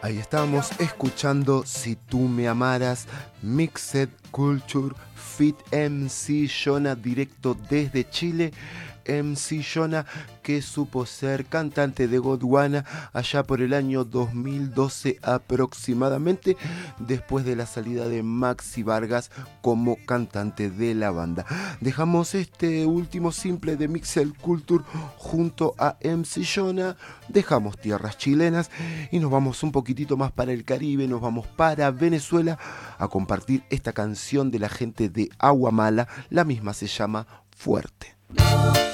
Ahí estábamos escuchando Si tú me amaras, Mixed Culture Fit MC Jonah, directo desde Chile. MC Jonah, que supo ser cantante de Gondwana allá por el año 2012 aproximadamente, después de la salida de Maxi Vargas como cantante de la banda. Dejamos este último simple de Mixed Culture junto a MC Jonah, dejamos tierras chilenas y nos vamos un poquitito más para el Caribe, nos vamos para Venezuela a compartir esta canción de la gente de Aguamala. La misma se llama Fuerte.